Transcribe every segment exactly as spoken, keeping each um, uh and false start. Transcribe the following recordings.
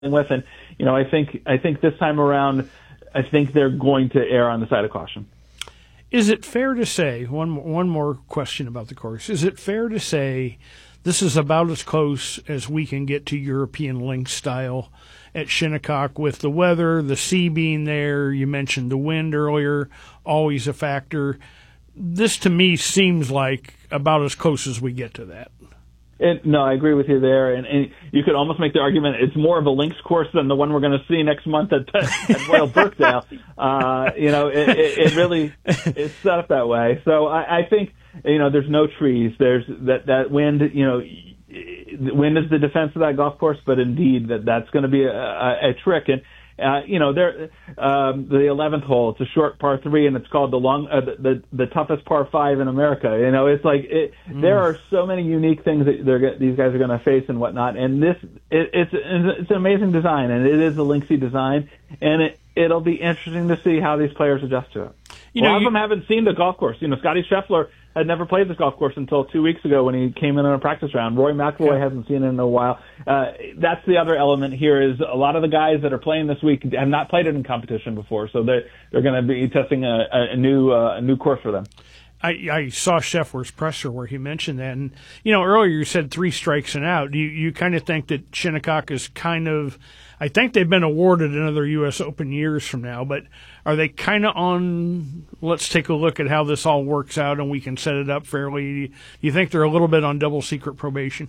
with. And, you know, I think I think this time around, I think they're going to err on the side of caution. Is it fair to say, one, one more question about the course, is it fair to say this is about as close as we can get to European links style at Shinnecock with the weather, the sea being there, you mentioned the wind earlier, always a factor. This to me seems like about as close as we get to that. It, no, I agree with you there, and, and you could almost make the argument it's more of a links course than the one we're going to see next month at, at Royal Birkdale. Uh, you know, it, it, it really it's set up that way. So I, I think you know there's no trees. There's that that wind. You know, wind is the defense of that golf course, but indeed that that's going to be a, a, a trick. And uh, you know, there um, the eleventh hole. It's a short par three, and it's called the long uh, the, the the toughest par five in America. You know, it's like it, mm. there are so many unique things that they're these guys are going to face and whatnot. And this it, it's it's an amazing design, and it is a linksy design, and it it'll be interesting to see how these players adjust to it. You a lot know, you, of them haven't seen the golf course. You know, Scotty Scheffler had never played this golf course until two weeks ago when he came in on a practice round. Rory McIlroy yeah. hasn't seen it in a while. Uh, that's the other element here is a lot of the guys that are playing this week have not played it in competition before, so they're, they're going to be testing a, a new uh, a new course for them. I, I saw Scheffler's presser where he mentioned that. And, you know, earlier you said three strikes and out. You, you kind of think that Shinnecock is kind of – I think they've been awarded another U S Open years from now, but are they kind of on – let's take a look at how this all works out and we can set it up fairly? Do you think they're a little bit on double secret probation?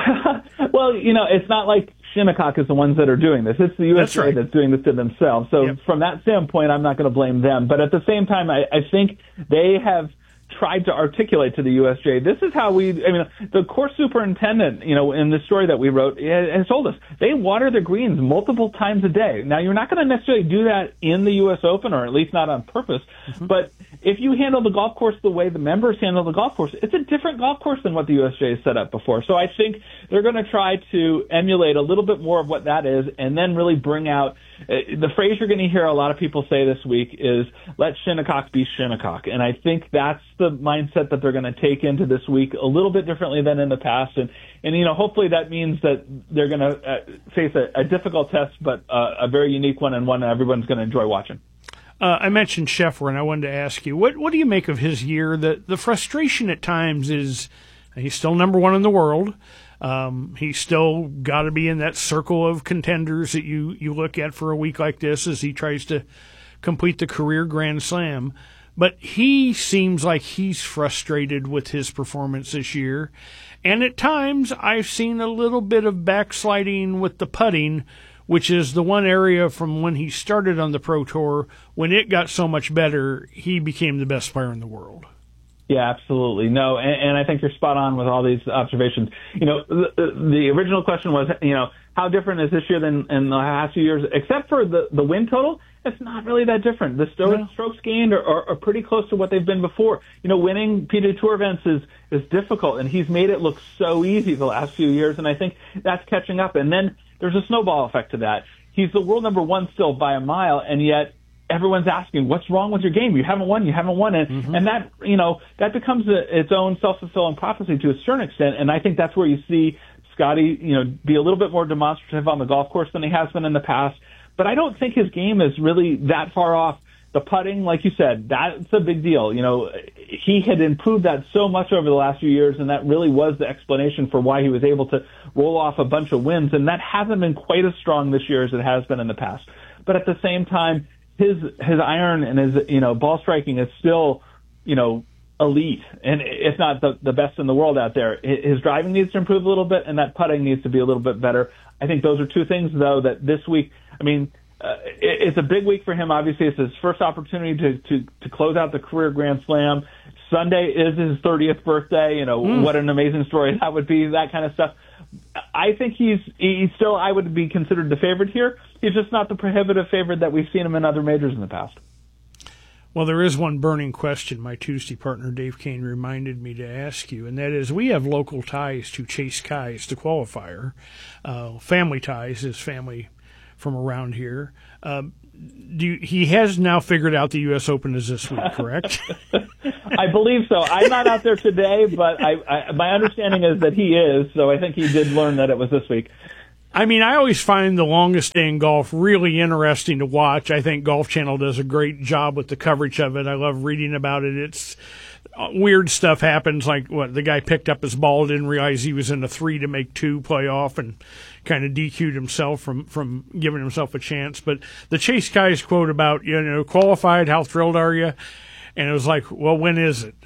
Well, you know, it's not like Shinnecock is the ones that are doing this. It's the U S A that's, right. that's doing this to themselves. So yep. from that standpoint, I'm not going to blame them. But at the same time, I, I think they have – tried to articulate to the U S J, this is how we, I mean, the course superintendent, you know, in the story that we wrote, has told us they water the greens multiple times a day. Now, you're not going to necessarily do that in the U S Open, or at least not on purpose, mm-hmm. but if you handle the golf course the way the members handle the golf course, it's a different golf course than what the U S J has set up before. So I think they're going to try to emulate a little bit more of what that is, and then really bring out, uh, the phrase you're going to hear a lot of people say this week is, let Shinnecock be Shinnecock. And I think that's the mindset that they're going to take into this week a little bit differently than in the past. And, and you know, hopefully that means that they're going to uh, face a, a difficult test, but uh, a very unique one, and one that everyone's going to enjoy watching. Uh, I mentioned Scheffler, and I wanted to ask you, what what do you make of his year? The, the frustration at times is he's still number one in the world. Um, he's still got to be in that circle of contenders that you, you look at for a week like this as he tries to complete the career Grand Slam. But he seems like he's frustrated with his performance this year. And at times, I've seen a little bit of backsliding with the putting, which is the one area from when he started on the Pro Tour, when it got so much better, he became the best player in the world. Yeah, absolutely. No, and, and I think you're spot on with all these observations. You know, the, the original question was, you know, how different is this year than in the last few years? Except for the, the win total, it's not really that different. The sto- yeah. strokes gained are, are, are pretty close to what they've been before. You know, winning P G A Tour events is, is difficult, and he's made it look so easy the last few years, and I think that's catching up. And then there's a snowball effect to that. He's the world number one still by a mile, and yet everyone's asking, what's wrong with your game? You haven't won. You haven't won. And, mm-hmm. and that, you know, that becomes a, its own self-fulfilling prophecy to a certain extent. And I think that's where you see Scotty, you know, be a little bit more demonstrative on the golf course than he has been in the past. But I don't think his game is really that far off. The putting, like you said, that's a big deal. You know, he had improved that so much over the last few years, and that really was the explanation for why he was able to roll off a bunch of wins. And that hasn't been quite as strong this year as it has been in the past. But at the same time, his his iron and his, you know, ball striking is still, you know, elite, and if not the, the best in the world out there. His driving needs to improve a little bit, and that putting needs to be a little bit better. I think those are two things, though, that this week, I mean, uh, it, it's a big week for him. Obviously, it's his first opportunity to, to, to close out the career Grand Slam. Sunday is his thirtieth birthday. You know, mm. what an amazing story that would be, that kind of stuff. I think he's he's still, I would be considered the favorite here. He's just not the prohibitive favorite that we've seen him in other majors in the past. Well, there is one burning question my Tuesday partner Dave Kane reminded me to ask you, and that is, we have local ties to Chase Kyes, the qualifier. Uh, family ties, his family from around here. Uh, do you, he has now figured out the U S Open is this week, correct? I believe so. I'm not out there today, but I, I, my understanding is that he is, so I think he did learn that it was this week. I mean, I always find the longest day in golf really interesting to watch. I think Golf Channel does a great job with the coverage of it. I love reading about it. It's weird stuff happens, like what the guy picked up his ball, didn't realize he was in a three to make two playoff, and kind of D Q'd himself from from giving himself a chance. But the Chase Guy's quote about, you know, qualified, how thrilled are you? And it was like, well, when is it?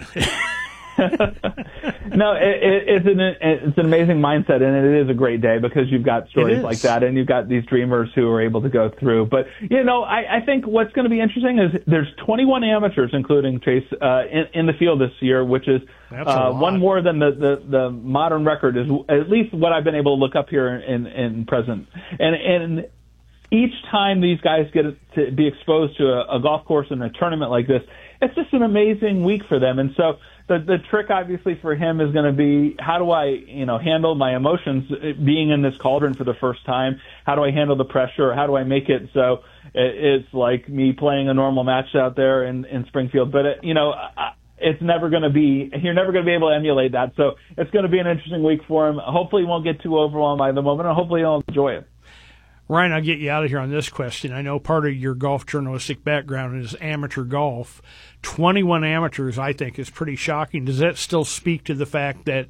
No, it, it, it's an it's an amazing mindset, and it is a great day because you've got stories like that, and you've got these dreamers who are able to go through. But you know, I, I think what's going to be interesting is there's twenty-one amateurs, including Chase, uh, in, in the field this year, which is uh, one more than the, the the modern record is, at least what I've been able to look up here in in present. And and each time these guys get to be exposed to a, a golf course in a tournament like this, it's just an amazing week for them. And so the the trick, obviously, for him is going to be, how do I, you know, handle my emotions being in this cauldron for the first time? How do I handle the pressure? How do I make it so it's like me playing a normal match out there in, in Springfield? But, it, you know, it's never going to be, you're never going to be able to emulate that. So it's going to be an interesting week for him. Hopefully he won't get too overwhelmed by the moment, and hopefully he'll enjoy it. Ryan, I'll get you out of here on this question. I know part of your golf journalistic background is amateur golf. twenty-one amateurs, I think, is pretty shocking. Does that still speak to the fact that,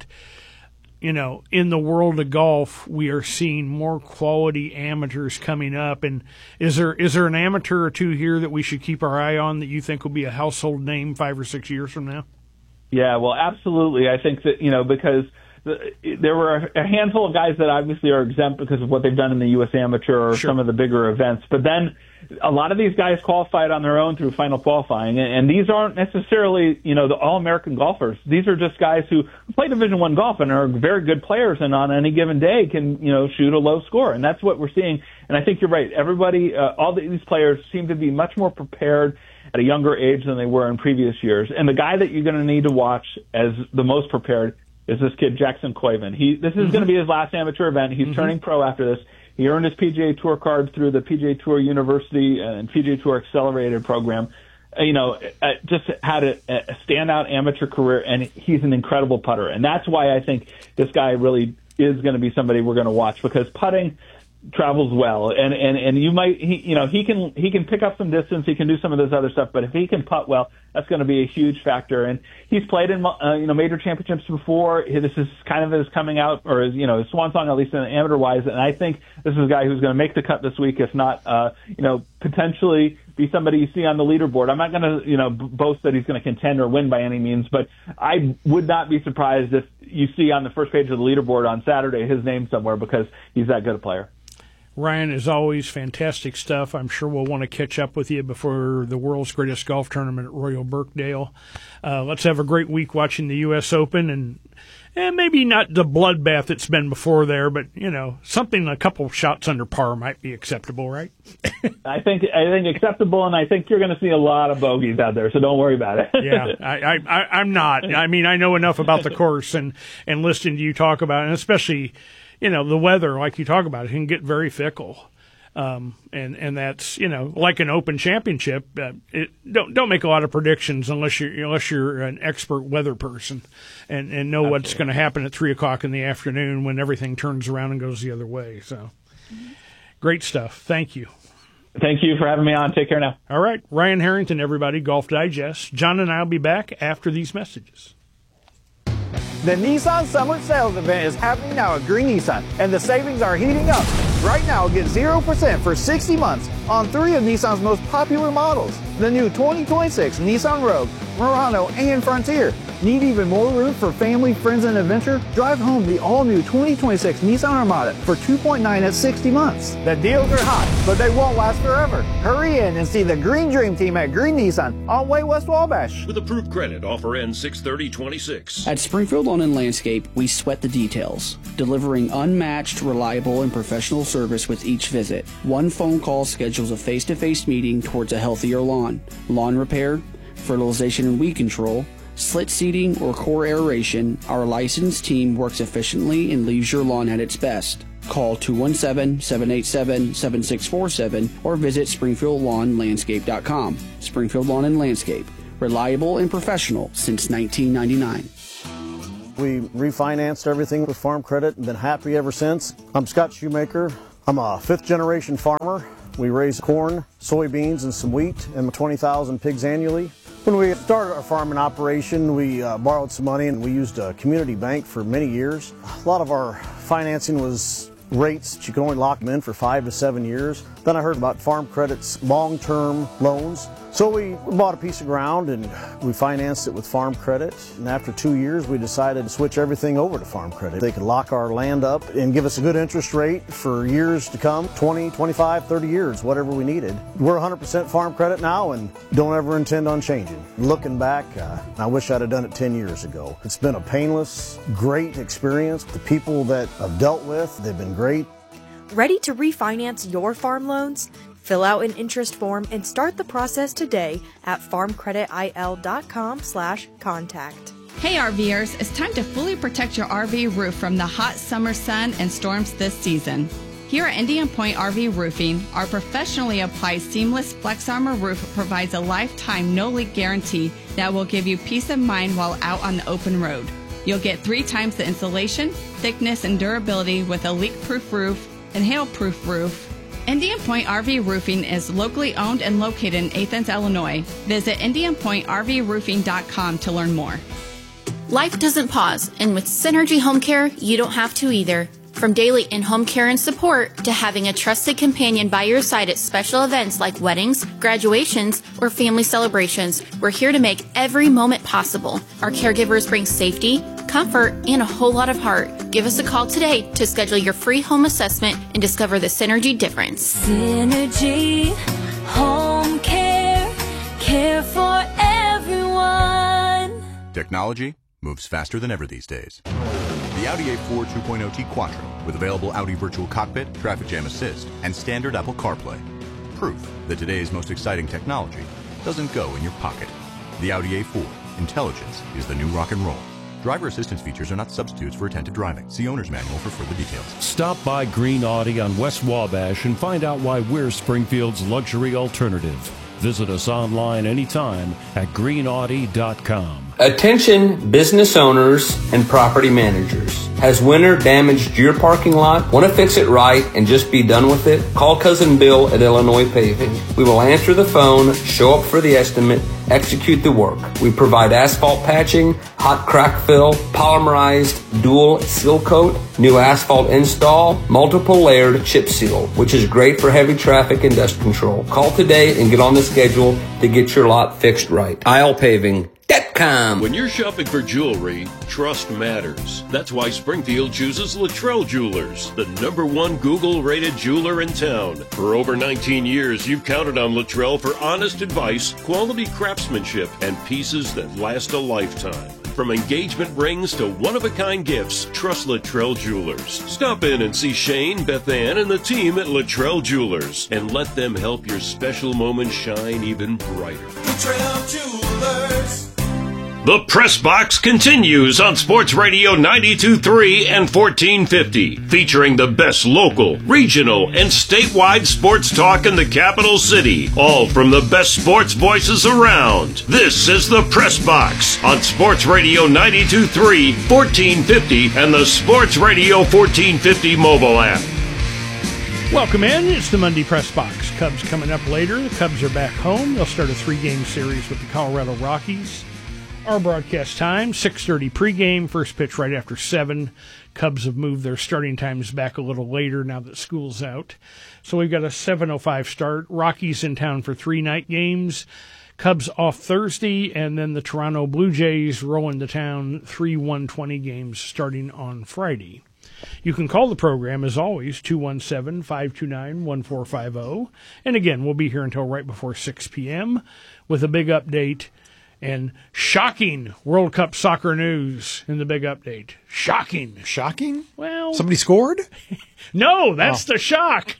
you know, in the world of golf, we are seeing more quality amateurs coming up? And is there is there an amateur or two here that we should keep our eye on that you think will be a household name five or six years from now? Yeah, well, absolutely. I think that, you know, because there were a handful of guys that obviously are exempt because of what they've done in the U S Amateur or sure. some of the bigger events. But then a lot of these guys qualified on their own through final qualifying. And these aren't necessarily, you know, the all-American golfers. These are just guys who play Division One golf and are very good players, and on any given day can, you know, shoot a low score. And that's what we're seeing. And I think you're right. Everybody, uh, all these players seem to be much more prepared at a younger age than they were in previous years. And the guy that you're going to need to watch as the most prepared is this kid, Jackson Koiven. He, this is mm-hmm. going to be his last amateur event. He's mm-hmm. turning pro after this. He earned his P G A Tour card through the P G A Tour University and P G A Tour Accelerated program. You know, just had a, a standout amateur career, and he's an incredible putter. And that's why I think this guy really is going to be somebody we're going to watch, because putting travels well, and and and you might he, you know he can he can pick up some distance, he can do some of this other stuff, but if he can putt well, that's going to be a huge factor. And he's played in uh, you know major championships before. This is kind of his coming out, or his you know his swan song, at least in amateur wise. And I think this is a guy who's going to make the cut this week, if not uh, you know potentially be somebody you see on the leaderboard. I'm not going to you know boast that he's going to contend or win by any means, but I would not be surprised if you see on the first page of the leaderboard on Saturday his name somewhere, because he's that good a player. Ryan, as always, fantastic stuff. I'm sure we'll want to catch up with you before the world's greatest golf tournament at Royal Birkdale. Uh, let's have a great week watching the U S Open, and and maybe not the bloodbath that's been before there, but, you know, something a couple shots under par might be acceptable, right? I think I think acceptable, and I think you're going to see a lot of bogeys out there, so don't worry about it. yeah, I, I, I'm not. I mean, I know enough about the course and, and listening to you talk about it, and especially – you know, the weather, like you talk about, it can get very fickle. Um, and, and that's, you know, like an Open Championship. Uh, it, don't don't make a lot of predictions unless you're, unless you're an expert weather person and, and know Absolutely. What's going to happen at three o'clock in the afternoon when everything turns around and goes the other way. So great stuff. Thank you. Thank you for having me on. Take care now. All right. Ryan Harrington, everybody, Golf Digest. John and I will be back after these messages. The Nissan Summer Sales Event is happening now at Green Nissan, and the savings are heating up. Right now, get zero percent for sixty months on three of Nissan's most popular models. The new twenty twenty-six Nissan Rogue, Murano, and Frontier. Need even more room for family, friends, and adventure? Drive home the all-new twenty twenty-six Nissan Armada for two point nine at sixty months. The deals are hot, but they won't last forever. Hurry in and see the Green Dream Team at Green Nissan on Way West Wabash. With approved credit, offer ends six thirty twenty-six. At Springfield Lawn and Landscape, we sweat the details, delivering unmatched, reliable, and professional service with each visit. One phone call schedules a face-to-face meeting towards a healthier lawn. Lawn repair, fertilization and weed control, slit seeding, or core aeration, our licensed team works efficiently and leaves your lawn at its best. Call two one seven, seven eight seven, seven six four seven or visit springfield lawn landscape dot com. Springfield Lawn and Landscape, reliable and professional since nineteen ninety-nine. We refinanced everything with Farm Credit and been happy ever since. I'm Scott Shoemaker. I'm a fifth generation farmer. We raise corn, soybeans, and some wheat and twenty thousand pigs annually. When we started our farming operation, we uh, borrowed some money and we used a community bank for many years. A lot of our financing was rates that you could only lock them in for five to seven years. Then I heard about Farm Credit's long-term loans. So we bought a piece of ground and we financed it with Farm Credit. And after two years, we decided to switch everything over to Farm Credit. They could lock our land up and give us a good interest rate for years to come, twenty, twenty-five, thirty years, whatever we needed. We're one hundred percent Farm Credit now and don't ever intend on changing. Looking back, uh, I wish I'd have done it ten years ago. It's been a painless, great experience. The people that I've dealt with, they've been great. Ready to refinance your farm loans? Fill out an interest form and start the process today at farmcreditil.com slash contact. Hey RVers, it's time to fully protect your R V roof from the hot summer sun and storms this season. Here at Indian Point R V Roofing, our professionally applied seamless Flex Armor roof provides a lifetime no-leak guarantee that will give you peace of mind while out on the open road. You'll get three times the insulation, thickness, and durability with a leak-proof roof and hail-proof roof. Indian Point R V Roofing is locally owned and located in Athens, Illinois. Visit indian point r v roofing dot com to learn more. Life doesn't pause, and with Synergy Home Care, you don't have to either. From daily in-home care and support to having a trusted companion by your side at special events like weddings, graduations, or family celebrations, we're here to make every moment possible. Our caregivers bring safety, comfort, and a whole lot of heart. Give us a call today to schedule your free home assessment and discover the Synergy difference. Synergy Home Care, care for everyone. Technology moves faster than ever these days. The Audi A four two point oh T Quattro with available Audi Virtual Cockpit, Traffic Jam Assist, and standard Apple CarPlay. Proof that today's most exciting technology doesn't go in your pocket. The Audi A four. Intelligence is the new rock and roll. Driver assistance features are not substitutes for attentive driving. See owner's manual for further details. Stop by Green Audi on West Wabash and find out why we're Springfield's luxury alternative. Visit us online anytime at green audi dot com. Attention business owners and property managers. Has winter damaged your parking lot? Want to fix it right and just be done with it? Call Cousin Bill at Illinois Paving. We will answer the phone, show up for the estimate, execute the work. We provide asphalt patching, hot crack fill, polymerized dual seal coat, new asphalt install, multiple layered chip seal, which is great for heavy traffic and dust control. Call today and get on the schedule to get your lot fixed right. Isle Paving. When you're shopping for jewelry, trust matters. That's why Springfield chooses Luttrell Jewelers, the number one Google-rated jeweler in town. For over nineteen years, you've counted on Luttrell for honest advice, quality craftsmanship, and pieces that last a lifetime. From engagement rings to one-of-a-kind gifts, trust Luttrell Jewelers. Stop in and see Shane, Beth Ann, and the team at Luttrell Jewelers, and let them help your special moments shine even brighter. Luttrell Jewelers. The Press Box continues on Sports Radio ninety-two point three and fourteen fifty, featuring the best local, regional, and statewide sports talk in the capital city, all from the best sports voices around. This is the Press Box on Sports Radio ninety-two point three, fourteen fifty, and the Sports Radio fourteen fifty mobile app. Welcome in. It's the Monday Press Box. Cubs coming up later. The Cubs are back home. They'll start a three-game series with the Colorado Rockies. Our broadcast time, six thirty pregame, first pitch right after seven. Cubs have moved their starting times back a little later now that school's out. So we've got a seven oh five start. Rockies in town for three night games. Cubs off Thursday, and then the Toronto Blue Jays roll into town, three one twenty games starting on Friday. You can call the program, as always, two one seven, five two nine, one four five zero. And again, we'll be here until right before six p.m. with a big update and shocking World Cup soccer news in the big update. Shocking. Shocking? Well, somebody scored? No, that's oh. the shock.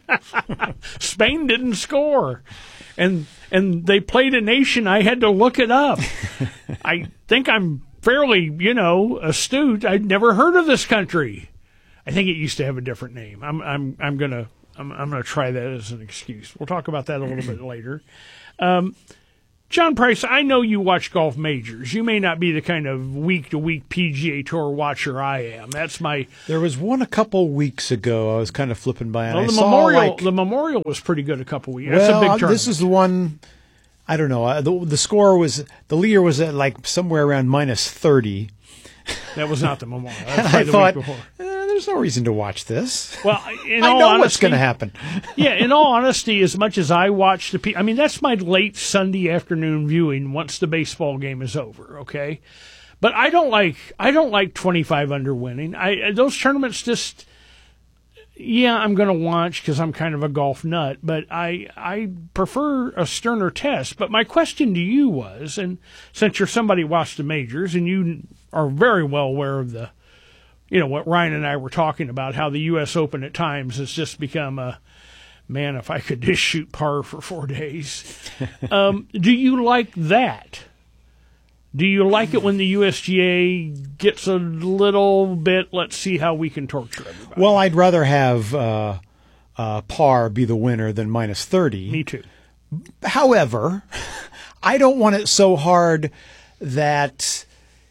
Spain didn't score. And and they played a nation. I had to look it up. I think I'm fairly, you know, astute. I'd never heard of this country. I think it used to have a different name. I'm I'm I'm gonna I'm I'm gonna try that as an excuse. We'll talk about that a little bit later. Um, John Price, I know you watch golf majors. You may not be the kind of week-to-week P G A Tour watcher I am. That's my. There was one a couple weeks ago. I was kind of flipping by, and well, I the saw memorial. like, the Memorial was pretty good a couple weeks. Well, That's a big uh, tournament. this is the one. I don't know. Uh, the, the score was the leader was at like somewhere around minus thirty. That was not the Memorial. That was And probably I the thought, week before. eh, there's no reason to watch this. Well, in I all know honesty, what's going to happen. Yeah, in all honesty, as much as I watch the, P- I mean, that's my late Sunday afternoon viewing once the baseball game is over. Okay, but I don't like I don't like twenty-five under winning. I those tournaments just. Yeah, I'm going to watch because I'm kind of a golf nut, but I I prefer a sterner test. But my question to you was, and since you're somebody who watched the majors and you are very well aware of the, you know, what Ryan and I were talking about, how the U S Open at times has just become a, man, if I could just shoot par for four days. um, do you like that? Do you like it when the U S G A gets a little bit, let's see how we can torture everybody? Well, I'd rather have uh, uh, par be the winner than minus thirty. Me too. However, I don't want it so hard that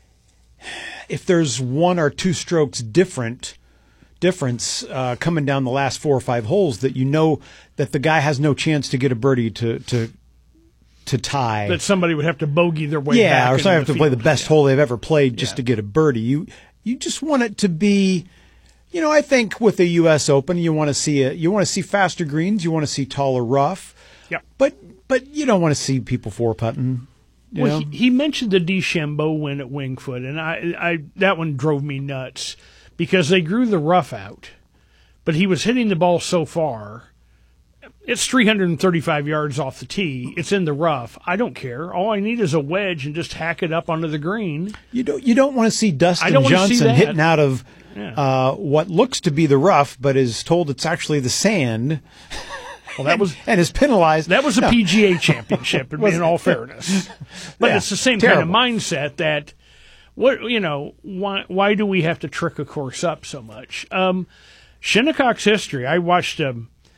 if there's one or two strokes different difference uh, coming down the last four or five holes, that you know that the guy has no chance to get a birdie to to to tie. That somebody would have to bogey their way yeah, back. or somebody have to the play the field. best yeah. hole they've ever played just Yeah. to get a birdie. You you just want it to be, you know, I think with the U S Open, you want to see a, you want to see faster greens, you want to see taller rough. Yep. But but you don't want to see people four putting. You Well, know? he, he mentioned the DeChambeau win at Wingfoot, and I, I that one drove me nuts because they grew the rough out, but he was hitting the ball so far. It's three hundred thirty-five yards off the tee. It's in the rough. I don't care. All I need is a wedge and just hack it up onto the green. You don't you don't want to see I Dustin don't wanna see Johnson that. hitting out of Yeah. uh, what looks to be the rough, but is told it's actually the sand. Well, that was and is penalized. That was a No. P G A championship, in, Was in it? all fairness. But Yeah, it's the same terrible. kind of mindset that, what you know, why why do we have to trick a course up so much? Um, Shinnecock's history. I watched a,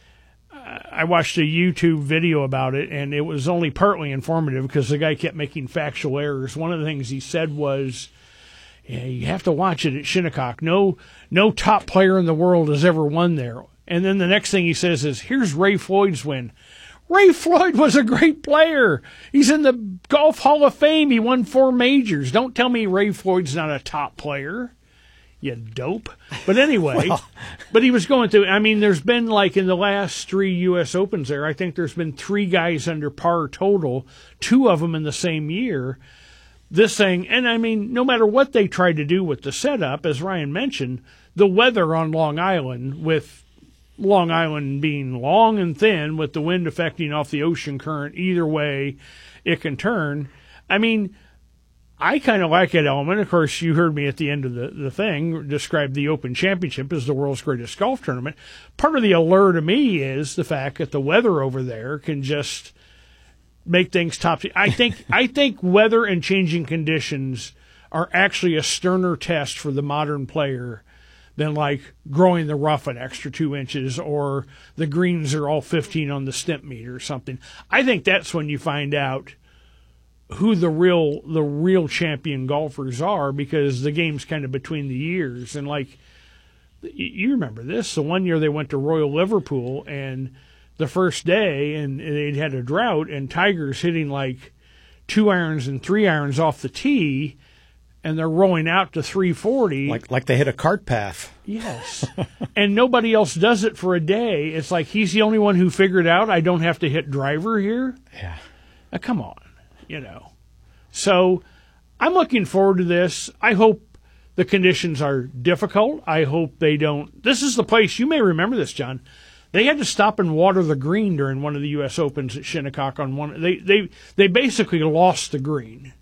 I watched a YouTube video about it, and it was only partly informative because the guy kept making factual errors. One of the things he said was, yeah, you have to watch it at Shinnecock. No, no top player in the world has ever won there. And then the next thing he says is, here's Ray Floyd's win. Ray Floyd was a great player. He's in the Golf Hall of Fame. He won four majors. Don't tell me Ray Floyd's not a top player, you dope. But anyway, Well. but he was going through, I mean, there's been like in the last three U S Opens there, I think there's been three guys under par total, two of them in the same year. This thing, and I mean, no matter what they tried to do with the setup, as Ryan mentioned, the weather on Long Island, with Long Island being long and thin, with the wind affecting off the ocean current, either way it can turn. I mean, I kind of like that element. Of course, you heard me at the end of the, the thing describe the Open Championship as the world's greatest golf tournament. Part of the allure to me is the fact that the weather over there can just make things top. I think I think weather and changing conditions are actually a sterner test for the modern player than like growing the rough an extra two inches or the greens are all fifteen on the stimp meter or something. I think that's when you find out who the real the real champion golfers are, because the game's kind of between the years. And like, you remember this, the one year they went to Royal Liverpool and the first day and they'd had a drought and Tiger's hitting like two irons and three irons off the tee, and they're rolling out to three forty. Like like they hit a cart path. Yes. And nobody else does it for a day. It's like he's the only one who figured out I don't have to hit driver here. Yeah. Now, come on, you know. So I'm looking forward to this. I hope the conditions are difficult. I hope they don't. This is the place, you may remember this, John. They had to stop and water the green during one of the U S Opens at Shinnecock on one. They they they basically lost the green.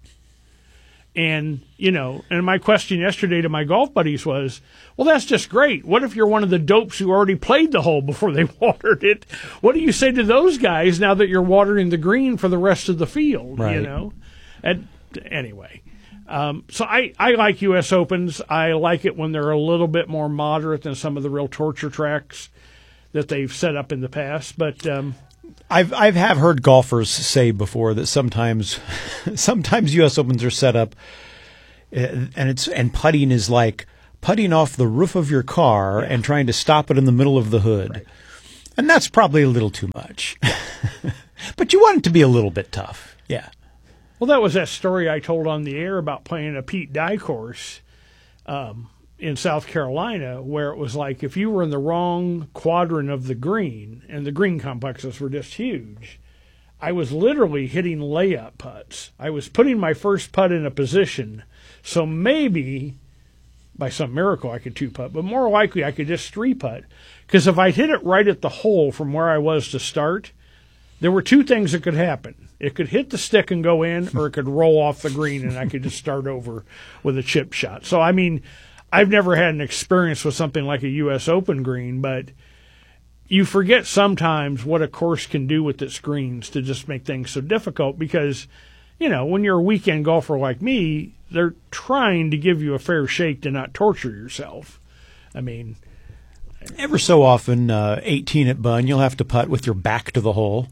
And, you know, and my question yesterday to my golf buddies was, well, that's just great. What if you're one of the dopes who already played the hole before they watered it? What do you say to those guys now that you're watering the green for the rest of the field, Right. you know? And anyway, um, so I, I like U S Opens. I like it when they're a little bit more moderate than some of the real torture tracks that they've set up in the past. But um, I've I've have heard golfers say before that sometimes sometimes U S Opens are set up, uh, and it's and putting is like putting off the roof of your car yeah. and trying to stop it in the middle of the hood, right. and that's probably a little too much. But you want it to be a little bit tough, yeah. Well, that was that story I told on the air about playing a Pete Dye course um, in South Carolina, where it was like if you were in the wrong quadrant of the green, and the green complexes were just huge, I was literally hitting layup putts. I was putting my first putt in a position, so maybe by some miracle I could two-putt, but more likely I could just three-putt. Because if I hit it right at the hole from where I was to start, there were two things that could happen. It could hit the stick and go in, or it could roll off the green and I could just start over with a chip shot. So, I mean, I've never had an experience with something like a U S Open green, but you forget sometimes what a course can do with its greens to just make things so difficult because, you know, when you're a weekend golfer like me, they're trying to give you a fair shake to not torture yourself. I mean... Ever so often, uh, eighteen at Bunn, you'll have to putt with your back to the hole.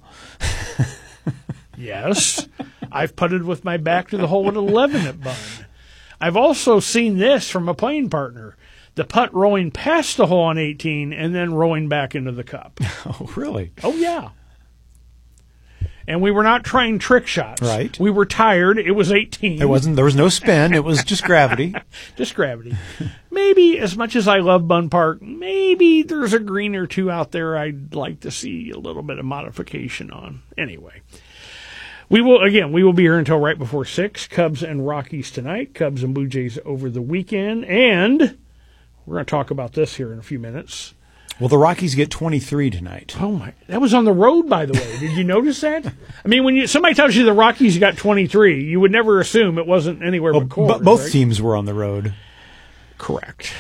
Yes. I've putted with my back to the hole at eleven at Bunn. I've also seen this from a playing partner. The putt rolling past the hole on eighteen and then rolling back into the cup. Oh, really? Oh, yeah. And we were not trying trick shots. Right. We were tired. It was eighteen. It wasn't. There was no spin. It was just gravity. Just gravity. Maybe, as much as I love Bunn Park, maybe there's a green or two out there I'd like to see a little bit of modification on. Anyway, we will again. We will be here until right before six. Cubs and Rockies tonight. Cubs and Blue Jays over the weekend, and we're going to talk about this here in a few minutes. Well, the Rockies get twenty-three tonight. Oh my! That was on the road, by the way. Did you notice that? I mean, when you somebody tells you the Rockies got twenty-three, you would never assume it wasn't anywhere well, but Coors. But both right? teams were on the road. Correct.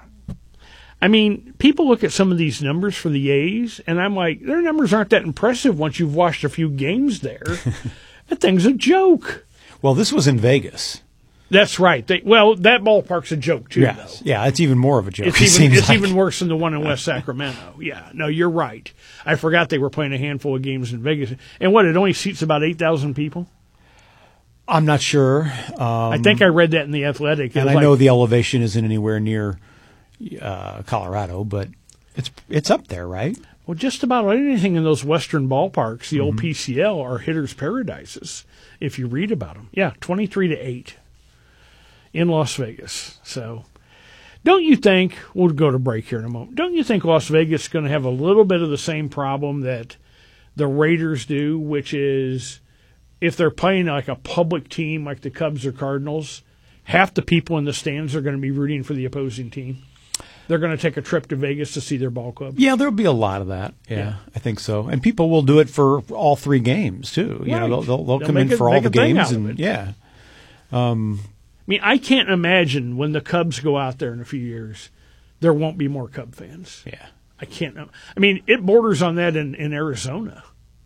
I mean, people look at some of these numbers for the A's, and I'm like, their numbers aren't that impressive once you've watched a few games there. That thing's a joke. Well, this was in Vegas. That's right. They, well, that ballpark's a joke, too, yes. though. Yeah, it's even more of a joke. It's, it even, it's like. even worse than the one in West Sacramento. Yeah, no, you're right. I forgot they were playing a handful of games in Vegas. And what, it only seats about eight thousand people? I'm not sure. Um, I think I read that in The Athletic. And I like, know the elevation isn't anywhere near uh, Colorado, but it's it's up there, right? Well, just about anything in those western ballparks, the mm-hmm. old P C L, are hitters' paradises, if you read about them. Yeah, twenty-three to eight in Las Vegas. So don't you think, we'll go to break here in a moment, don't you think Las Vegas is going to have a little bit of the same problem that the Raiders do, which is if they're playing like a public team like the Cubs or Cardinals, half the people in the stands are going to be rooting for the opposing team? They're going to take a trip to Vegas to see their ball club. Yeah, there'll be a lot of that. Yeah, yeah. I think so. And people will do it for all three games, too. You right. know, they'll, they'll, they'll, they'll come in it, for all the games. and it. Yeah. Um, I mean, I can't imagine when the Cubs go out there in a few years, there won't be more Cub fans. Yeah. I can't know. I mean, it borders on that in, in Arizona.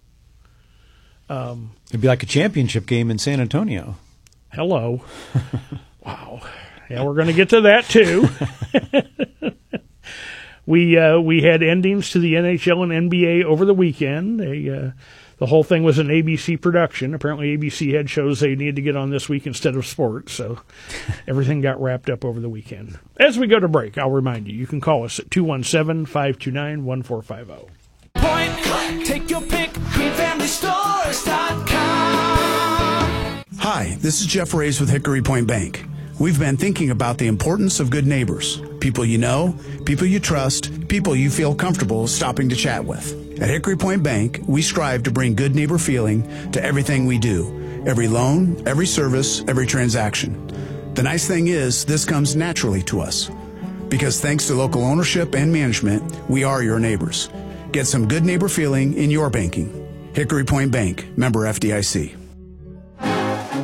Um, It'd be like a championship game in San Antonio. Hello. Wow. Yeah, we're going to get to that, too. we uh, we had endings to the N H L and N B A over the weekend. They, uh, the whole thing was an A B C production. Apparently A B C had shows they needed to get on this week instead of sports, so everything got wrapped up over the weekend. As we go to break, I'll remind you, you can call us at two one seven, five two nine, one four five zero. Point, take your pick, green family stores dot com. Hi, this is Jeff Reyes with Hickory Point Bank. We've been thinking about the importance of good neighbors, people you know, people you trust, people you feel comfortable stopping to chat with. At Hickory Point Bank, we strive to bring good neighbor feeling to everything we do, every loan, every service, every transaction. The nice thing is, this comes naturally to us, because thanks to local ownership and management, we are your neighbors. Get some good neighbor feeling in your banking. Hickory Point Bank, member F D I C.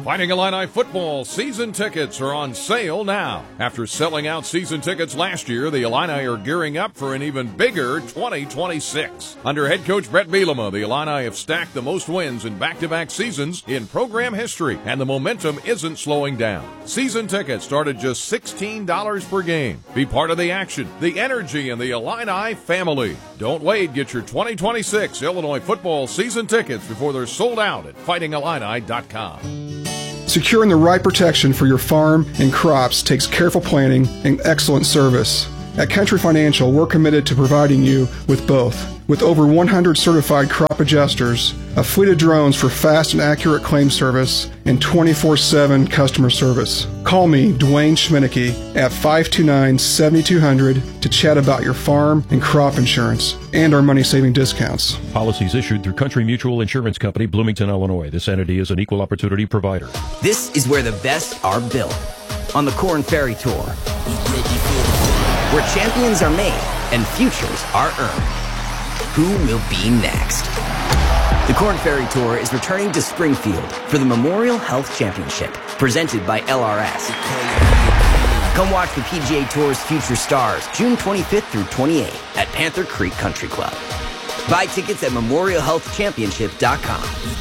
Fighting Illini football season tickets are on sale now. After selling out season tickets last year, the Illini are gearing up for an even bigger twenty twenty-six. Under head coach Brett Bielema, the Illini have stacked the most wins in back-to-back seasons in program history, and the momentum isn't slowing down. Season tickets start at just sixteen dollars per game. Be part of the action, the energy, and the Illini family. Don't wait. Get your twenty twenty-six Illinois football season tickets before they're sold out at fighting illini dot com. Securing the right protection for your farm and crops takes careful planning and excellent service. At Country Financial, we're committed to providing you with both. With over one hundred certified crop adjusters, a fleet of drones for fast and accurate claim service, and twenty-four seven customer service. Call me, Dwayne Schminicki, at five two nine, seven two zero zero to chat about your farm and crop insurance and our money-saving discounts. Policies issued through Country Mutual Insurance Company, Bloomington, Illinois. This entity is an equal opportunity provider. This is where the best are built. On the Corn Ferry Tour, where champions are made and futures are earned. Who will be next? The Corn Ferry Tour is returning to Springfield for the Memorial Health Championship, presented by L R S. Come watch the P G A Tour's future stars June twenty-fifth through twenty-eighth at Panther Creek Country Club. Buy tickets at memorial health championship dot com.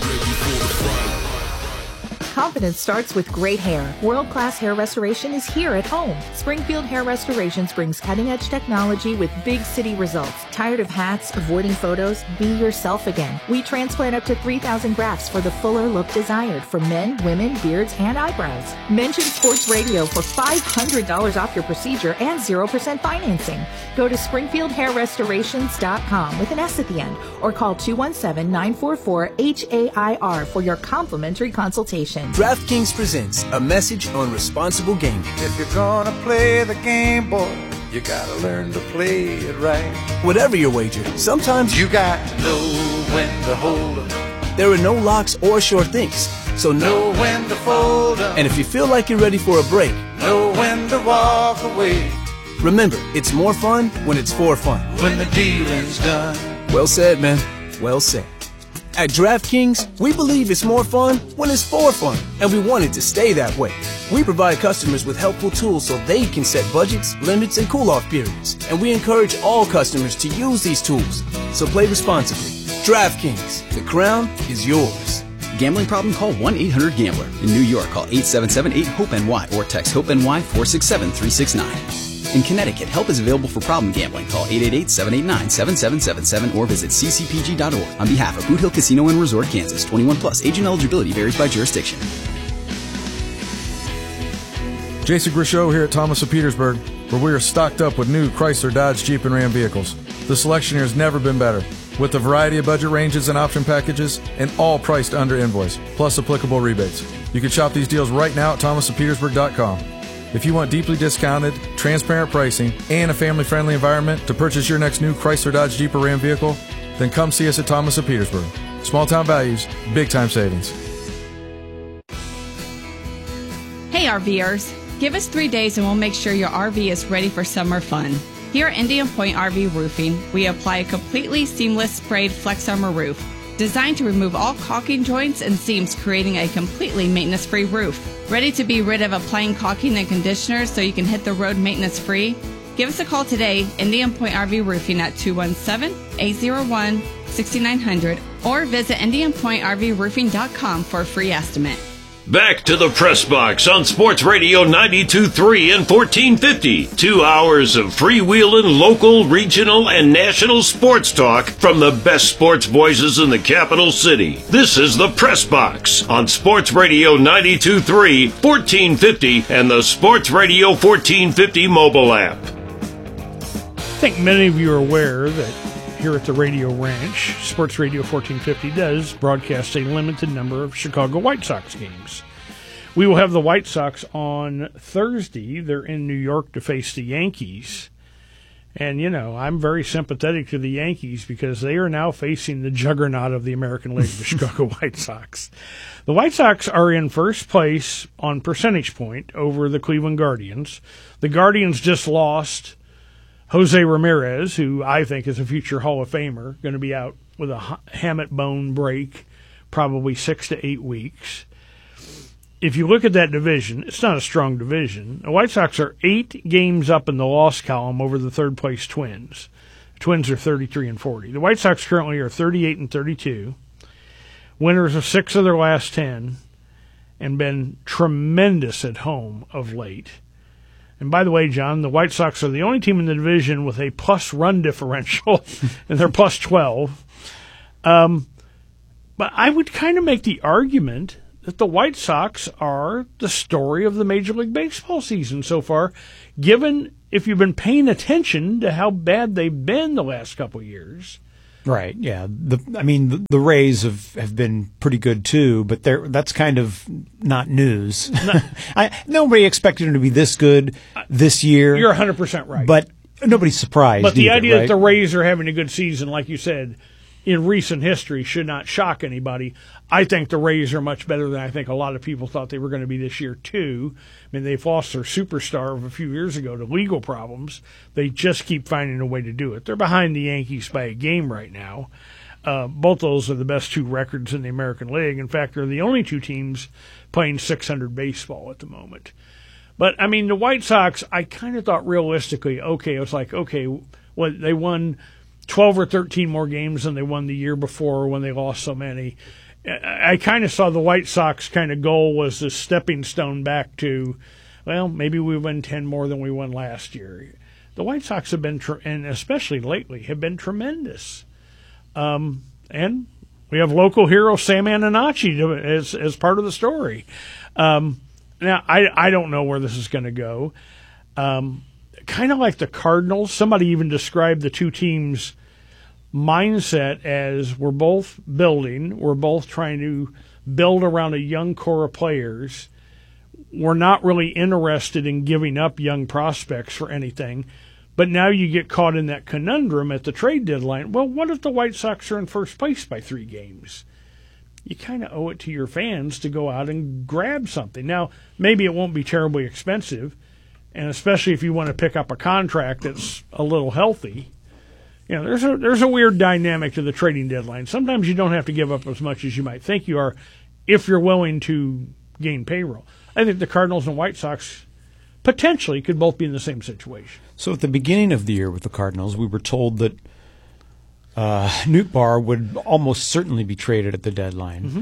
Confidence starts with great hair. World-class hair restoration is here at home. Springfield Hair Restorations brings cutting-edge technology with big city results. Tired of hats, avoiding photos? Be yourself again. We transplant up to three thousand grafts for the fuller look desired for men, women, beards, and eyebrows. Mention Sports Radio for five hundred dollars off your procedure and zero percent financing. Go to springfield hair restorations dot com with an S at the end or call two one seven, nine four four, H A I R for your complimentary consultation. DraftKings presents a message on responsible gaming. If you're gonna play the game, boy, you gotta learn to play it right. Whatever your wager, sometimes you got to know when to hold 'em. There are no locks or sure things, so know when to fold 'em. And if you feel like you're ready for a break, know when to walk away. Remember, it's more fun when it's for fun. When the dealing's done. Well said, man. Well said. At DraftKings, we believe it's more fun when it's for fun, and we want it to stay that way. We provide customers with helpful tools so they can set budgets, limits, and cool-off periods, and we encourage all customers to use these tools. So play responsibly. DraftKings, the crown is yours. Gambling problem? Call one eight hundred gambler. In New York, call eight seven seven, eight, hope N Y or text HOPE-NY four six seven, three six nine. In Connecticut, help is available for problem gambling. Call eight eight eight, seven eight nine, seven seven seven seven or visit c c p g dot org. On behalf of Boot Hill Casino and Resort, Kansas, twenty-one plus. Age and eligibility varies by jurisdiction. Jason Grishow here at Thomas of Petersburg, where we are stocked up with new Chrysler, Dodge, Jeep, and Ram vehicles. The selection here has never been better, with a variety of budget ranges and option packages, and all priced under invoice, plus applicable rebates. You can shop these deals right now at thomas of petersburg dot com. If you want deeply discounted, transparent pricing, and a family-friendly environment to purchase your next new Chrysler, Dodge, Jeep, or Ram vehicle, then come see us at Thomas of Petersburg. Small-town values, big-time savings. Hey RVers, give us three days and we'll make sure your R V is ready for summer fun. Here at Indian Point R V Roofing, we apply a completely seamless sprayed Flex Armor roof, designed to remove all caulking joints and seams, creating a completely maintenance-free roof. Ready to be rid of applying caulking and conditioners so you can hit the road maintenance-free? Give us a call today, Indian Point R V Roofing at two one seven, eight zero one, six nine zero zero or visit indian point r v roofing dot com for a free estimate. Back to the Press Box on Sports Radio ninety-two point three and fourteen fifty. Two hours of freewheeling local, regional, and national sports talk from the best sports voices in the capital city. This is the Press Box on Sports Radio ninety-two point three, fourteen fifty, and the Sports Radio fourteen fifty mobile app. I think many of you are aware that here at the Radio Ranch, Sports Radio fourteen fifty does broadcast a limited number of Chicago White Sox games. We will have the White Sox on Thursday. They're in New York to face the Yankees. And, you know, I'm very sympathetic to the Yankees because they are now facing the juggernaut of the American League, the Chicago White Sox. The White Sox are in first place on percentage point over the Cleveland Guardians. The Guardians just lost Jose Ramirez, who I think is a future Hall of Famer, going to be out with a hamate bone break, probably six to eight weeks. if you look at that division, it's not a strong division. The White Sox are eight games up in the loss column over the third-place Twins. The Twins are thirty-three and forty. The White Sox currently are thirty-eight and thirty-two, winners of six of their last ten, and been tremendous at home of late. And by the way, John, the White Sox are the only team in the division with a plus run differential, and they're plus twelve. Um, but I would kind of make the argument that the White Sox are the story of the Major League Baseball season so far, given if you've been paying attention to how bad they've been the last couple of years. Right, yeah. The, I mean, the, the Rays have, have been pretty good too, but they're, that's kind of not news. No. I, nobody expected them to be this good this year. You're one hundred percent right. But nobody's surprised But the either, idea right? that the Rays are having a good season, like you said, in recent history should not shock anybody. I think the Rays are much better than I think a lot of people thought they were going to be this year, too. I mean, they've lost their superstar of a few years ago to legal problems. They just keep finding a way to do it. They're behind the Yankees by a game right now. Uh, both those are the best two records in the American League. In fact, they're the only two teams playing six hundred baseball at the moment. But, I mean, the White Sox, I kind of thought realistically, okay, it was like, okay, well, they won twelve or thirteen more games than they won the year before when they lost so many. I kind of saw the White Sox kind of goal was the stepping stone back to, well, maybe we win ten more than we won last year. The White Sox have been, tre- and especially lately, have been tremendous. Um, and we have local hero Sam Ananacci to, as as part of the story. Um, now, I, I don't know where this is going to go. Um, kind of like the Cardinals, somebody even described the two teams' mindset as we're both building, we're both trying to build around a young core of players. We're not really interested in giving up young prospects for anything. But now you get caught in that conundrum at the trade deadline. Well, what if the White Sox are in first place by three games? You kind of owe it to your fans to go out and grab something. Now, maybe it won't be terribly expensive, and especially if you want to pick up a contract that's a little healthy. You know, there's a there's a weird dynamic to the trading deadline. Sometimes you don't have to give up as much as you might think you are if you're willing to gain payroll. I think the Cardinals and White Sox potentially could both be in the same situation. So at the beginning of the year with the Cardinals, we were told that uh, Nootbaar would almost certainly be traded at the deadline. Mm-hmm.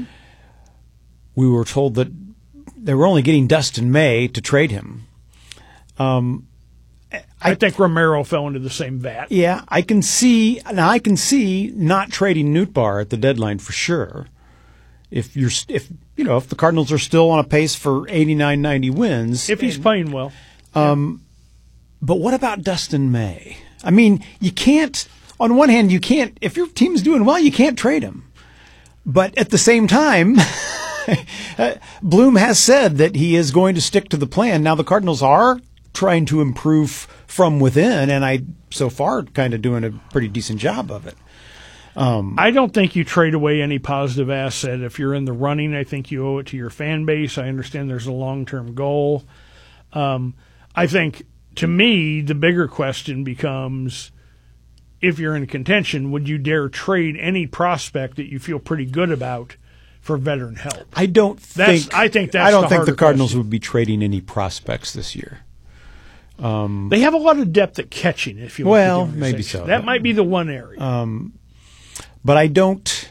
We were told that they were only getting Dustin May to trade him. Um, I, I think Romero fell into the same vat. Yeah, I can see now. I can see not trading Nootbaar at the deadline for sure. If you're, if you know, if the Cardinals are still on a pace for eighty-nine, ninety wins, if he's and, playing well. Um, but what about Dustin May? I mean, you can't. On one hand, you can't. If your team's doing well, you can't trade him. But at the same time, Bloom has said that he is going to stick to the plan. Now the Cardinals are trying to improve from within, and I so far kind of doing a pretty decent job of it. Um, I don't think you trade away any positive asset. If you're in the running, I think you owe it to your fan base. I understand there's a long-term goal. Um, I think, to me, the bigger question becomes, if you're in contention, would you dare trade any prospect that you feel pretty good about for veteran help? I don't that's, think. I think that's I don't the think the Cardinals question. would be trading any prospects this year. Um, they have a lot of depth at catching. If you well, look at the maybe so. That might be the one area. Um, but I don't.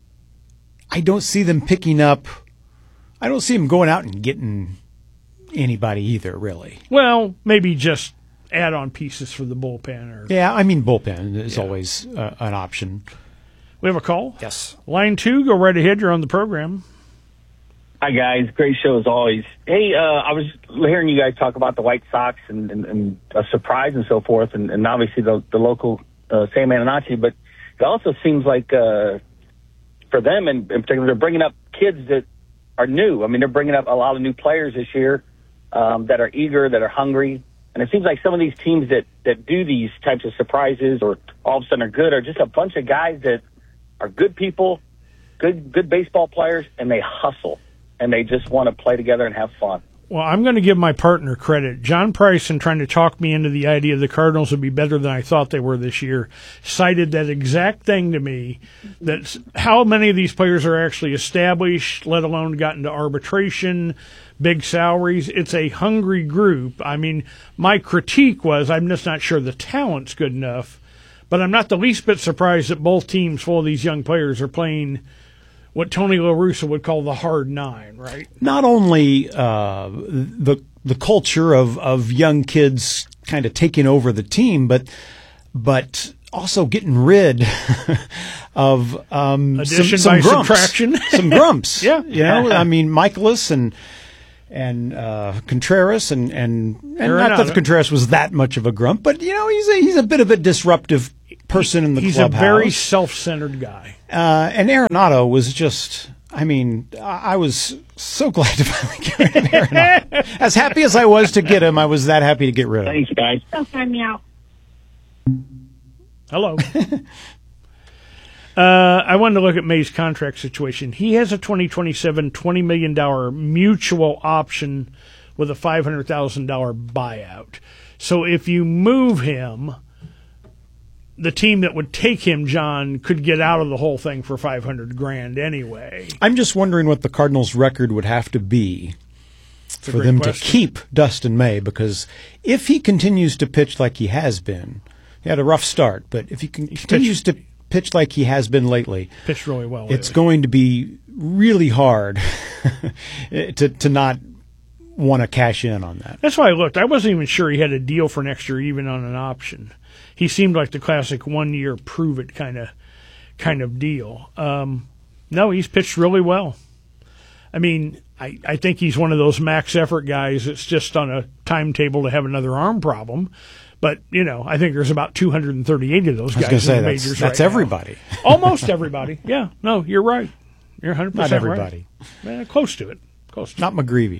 I don't see them picking up. I don't see them going out and getting anybody either. Really. Well, maybe just add-on pieces for the bullpen. Or yeah, I mean bullpen is yeah. always uh, an option. We have a call. Yes. Line two, go right ahead. You're on the program. Hi, guys. Great show as always. Hey, uh, I was hearing you guys talk about the White Sox and, and, and a surprise and so forth, and, and obviously the, the local uh, Sam Ananacci, but it also seems like uh, for them in, in particular, they're bringing up kids that are new. I mean, they're bringing up a lot of new players this year um, that are eager, that are hungry, and it seems like some of these teams that, that do these types of surprises or all of a sudden are good are just a bunch of guys that are good people, good good baseball players, and they hustle. And they just want to play together and have fun. Well, I'm going to give my partner credit. John Price, in trying to talk me into the idea the Cardinals would be better than I thought they were this year, cited that exact thing to me, that how many of these players are actually established, let alone got into arbitration, big salaries. It's a hungry group. I mean, my critique was I'm just not sure the talent's good enough, but I'm not the least bit surprised that both teams full of these young players are playing what Tony La Russa would call the hard nine, right? Not only uh, the the culture of, of young kids kind of taking over the team, but but also getting rid of um, addition some, some by grumps. subtraction, some grumps. Yeah, you know, I mean, Michaelis and and uh, Contreras and and, and not that Contreras was that much of a grump, but you know, he's a, he's a bit of a disruptive person in the he's clubhouse. He's a very self-centered guy. Uh, and Arenado was just, I mean, I, I was so glad to finally get rid of Arenado. As happy as I was to get him, I was that happy to get rid of him. Thanks, guys. Don't find me out. Hello. uh, I wanted to look at May's contract situation. He has a twenty twenty-seven twenty million dollars mutual option with a five hundred thousand dollars buyout. So if you move him, the team that would take him, John, could get out of the whole thing for five hundred grand anyway. I'm just wondering what the Cardinals' record would have to be That's for them question. to keep Dustin May, because if he continues to pitch like he has been, he had a rough start, but if he can, continues pitched, to pitch like he has been lately, pitched really well. It's lately. going to be really hard to to not want to cash in on that. That's why I looked. I wasn't even sure he had a deal for next year, even on an option. He seemed like the classic one-year prove-it kind of kind of deal. Um, no, he's pitched really well. I mean, I, I think he's one of those max effort guys that's just on a timetable to have another arm problem. But, you know, I think there's about two hundred thirty-eight of those guys in the say, majors that's, right that's everybody. Almost everybody. Yeah, no, you're right. You're one hundred percent Not everybody. Right. Eh, close to it. Close to Not it. McGreevy.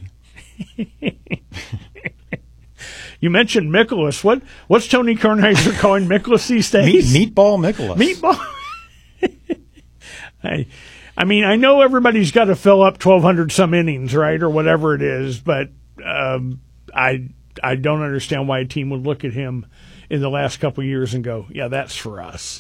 You mentioned Mikolas. What what's Tony Kornheiser calling Mikolas these days? Meat, meatball Mikolas. Meatball. I, I mean, I know everybody's got to fill up twelve hundred some innings, right, or whatever it is, but um, I I don't understand why a team would look at him in the last couple of years and go, yeah, that's for us.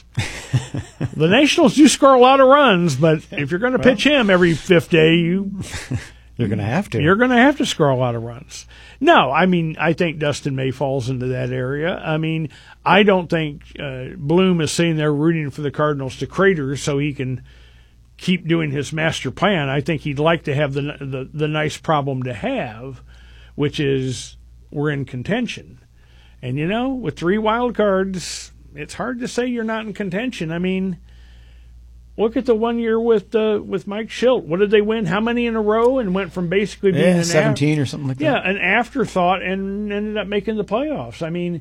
The Nationals do score a lot of runs, but if you're going to well, pitch him every fifth day, you you're going to have to. You're going to have to score a lot of runs. No, I mean, I think Dustin May falls into that area. I mean, I don't think uh, Bloom is sitting there rooting for the Cardinals to crater so he can keep doing his master plan. I think he'd like to have the the, the nice problem to have, which is we're in contention. And, you know, with three wild cards, it's hard to say you're not in contention. I mean, look at the one year with uh, with Mike Schilt. What did they win? How many in a row? And went from basically being yeah, an seventeen af- or something like yeah, that. Yeah, an afterthought and ended up making the playoffs. I mean,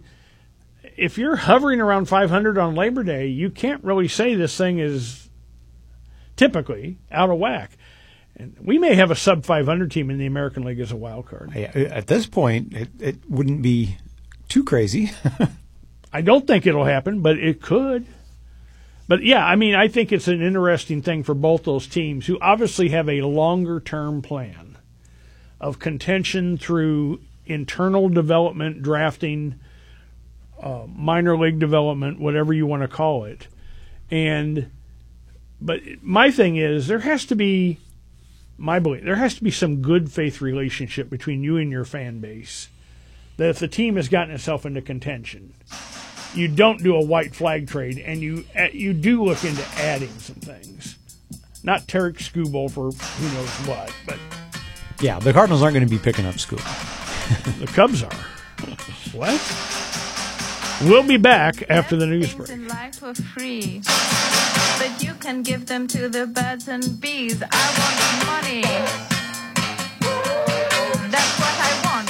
if you're hovering around five hundred on Labor Day, you can't really say this thing is typically out of whack. And we may have a sub five hundred team in the American League as a wild card. At this point, it, it wouldn't be too crazy. I don't think it'll happen, but it could. But, yeah, I mean, I think it's an interesting thing for both those teams who obviously have a longer-term plan of contention through internal development, drafting, uh, minor league development, whatever you want to call it. And but my thing is there has to be, my belief, there has to be some good faith relationship between you and your fan base. That if the team has gotten itself into contention, you don't do a white flag trade, and you you do look into adding some things. Not Tarek Skubal for who knows what, but yeah, the Cardinals aren't going to be picking up Skubal. The Cubs are. What? We'll be back after the news break. In life for free, but you can give them to the birds and bees. I want money. That's what I want.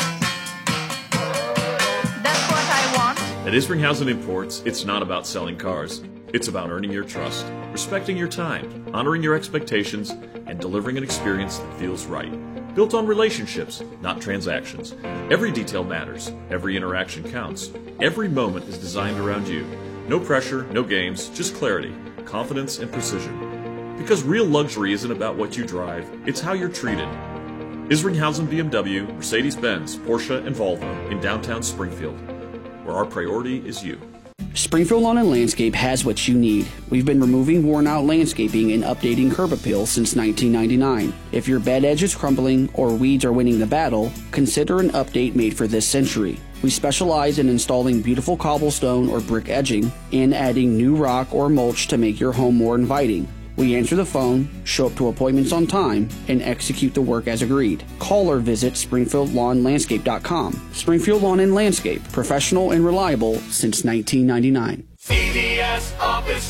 That's what I want. At Isringhausen Imports, it's not about selling cars. It's about earning your trust, respecting your time, honoring your expectations, and delivering an experience that feels right. Built on relationships, not transactions. Every detail matters. Every interaction counts. Every moment is designed around you. No pressure, no games, just clarity, confidence, and precision. Because real luxury isn't about what you drive, it's how you're treated. Isringhausen B M W, Mercedes-Benz, Porsche, and Volvo in downtown Springfield, where our priority is you. Springfield Lawn and Landscape has what you need. We've been removing worn-out landscaping and updating curb appeal since nineteen ninety-nine. If your bed edge is crumbling or weeds are winning the battle, consider an update made for this century. We specialize in installing beautiful cobblestone or brick edging and adding new rock or mulch to make your home more inviting. We answer the phone, show up to appointments on time, and execute the work as agreed. Call or visit springfield lawn landscape dot com. Springfield Lawn and Landscape, professional and reliable since nineteen ninety-nine. C D S Office